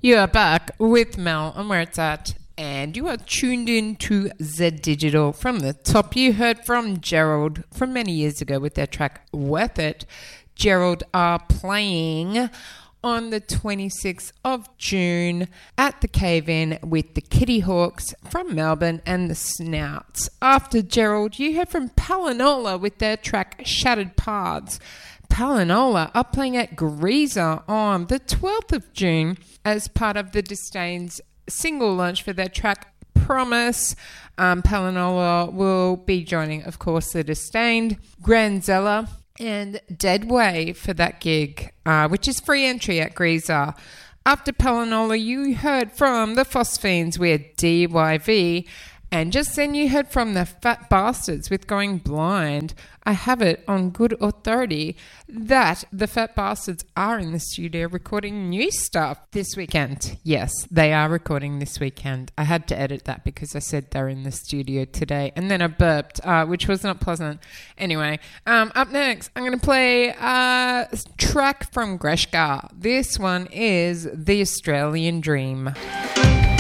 You are back with Mel and where it's at, and you are tuned in to Z Digital. From the top, you heard from Gerald from many years ago with their track Worth It. Gerald are playing on the 26th of June at the Cave-In with the Kitty Hawks from Melbourne and the Snouts. After Gerald, you heard from Palinola with their track Shattered Paths. Palinola are playing at Greaser on the 12th of June as part of the Disdain's single launch for their track Promise. Palinola will be joining, of course, the Disdained, Granzella and Deadway for that gig, which is free entry at Greaser. After Palinola, you heard from the Phosphenes with DYV. And just then you heard from the Fat Bastards with Going Blind. I have it on good authority that the Fat Bastards are in the studio recording new stuff this weekend. Yes, they are recording this weekend. I had to edit that because I said they're in the studio today. And then I burped, which was not pleasant. Anyway, up next, I'm going to play a track from Greshka. This one is The Australian Dream.